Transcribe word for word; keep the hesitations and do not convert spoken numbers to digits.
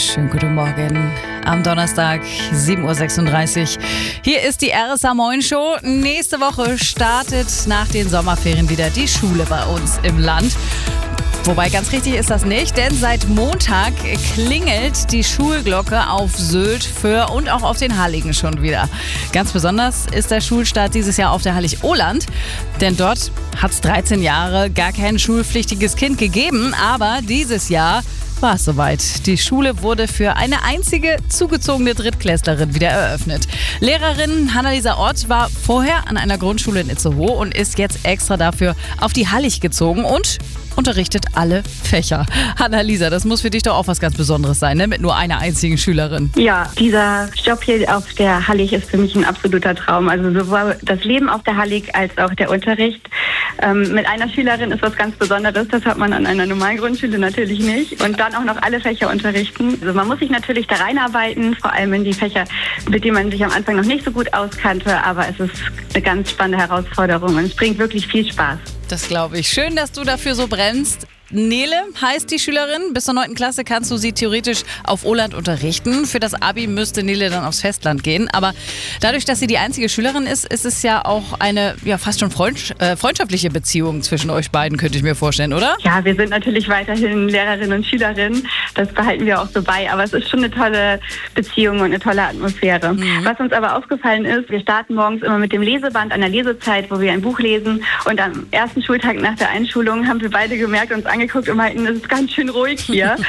Schönen guten Morgen. Am Donnerstag, sieben Uhr sechsunddreißig. Hier ist die R S A Moin Show. Nächste Woche startet nach den Sommerferien wieder die Schule bei uns im Land. Wobei, ganz richtig ist das nicht, denn seit Montag klingelt die Schulglocke auf Sylt, Föhr und auch auf den Halligen schon wieder. Ganz besonders ist der Schulstart dieses Jahr auf der Hallig-Oland, denn dort hat es dreizehn Jahre gar kein schulpflichtiges Kind gegeben, aber dieses Jahr war es soweit. Die Schule wurde für eine einzige zugezogene Drittklässlerin wieder eröffnet. Lehrerin Hannalisa Ott war vorher an einer Grundschule in Itzehoe und ist jetzt extra dafür auf die Hallig gezogen und unterrichtet alle Fächer. Hannalisa, das muss für dich doch auch was ganz Besonderes sein, ne? Mit nur einer einzigen Schülerin. Ja, dieser Job hier auf der Hallig ist für mich ein absoluter Traum. Also sowohl das Leben auf der Hallig als auch der Unterricht. Ähm, mit einer Schülerin ist was ganz Besonderes. Das hat man an einer normalen Grundschule natürlich nicht. Und dann auch noch alle Fächer unterrichten. Also man muss sich natürlich da reinarbeiten, vor allem in die Fächer, mit denen man sich am Anfang noch nicht so gut auskannte. Aber es ist eine ganz spannende Herausforderung und es bringt wirklich viel Spaß. Das glaube ich. Schön, dass du dafür so brennst. Nele heißt die Schülerin. Bis zur neunten Klasse kannst du sie theoretisch auf Oland unterrichten. Für das Abi müsste Nele dann aufs Festland gehen. Aber dadurch, dass sie die einzige Schülerin ist, ist es ja auch eine ja, fast schon freundsch- äh, freundschaftliche Beziehung zwischen euch beiden, könnte ich mir vorstellen, oder? Ja, wir sind natürlich weiterhin Lehrerin und Schülerin. Das behalten wir auch so bei. Aber es ist schon eine tolle Beziehung und eine tolle Atmosphäre. Mhm. Was uns aber aufgefallen ist, wir starten morgens immer mit dem Leseband an der Lesezeit, wo wir ein Buch lesen. Und am ersten Schultag nach der Einschulung haben wir beide gemerkt, uns angeguckt und meinten, es ist ganz schön ruhig hier.